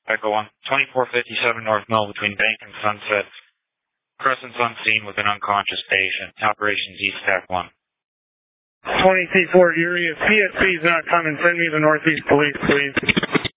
Echo 1, 2457 North Mill between Bank and Sunset. Crescent's on scene with an unconscious patient. Operations East Tac 1. 20C4 Erie, if PSP is not coming, send me the Northeast Police, please.